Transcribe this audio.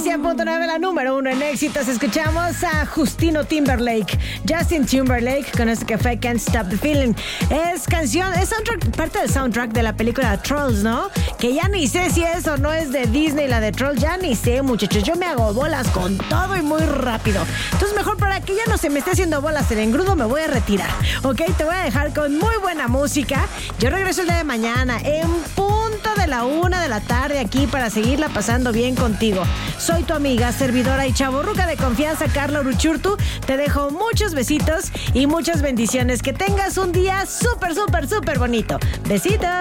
100.9, la número 1 en éxitos. Escuchamos a Justin Timberlake, con este que fue Can't Stop the Feeling. Es parte del soundtrack de la película Trolls, ¿no? Que ya ni sé si es o no es de Disney, la de Trolls. Ya ni sé, muchachos. Yo me hago bolas con todo y muy rápido. Entonces, mejor para que ya no se me esté haciendo bolas el engrudo, me voy a retirar. ¿Ok? Te voy a dejar con muy buena música. Yo regreso el día de mañana en punto de la 1 de la tarde aquí para seguirla pasando bien contigo. Soy tu amiga, servidora y chavorruca de confianza, Carla Uruchurtu. Te dejo muchos besitos y muchas bendiciones. Que tengas un día súper, súper, súper bonito. Besitos.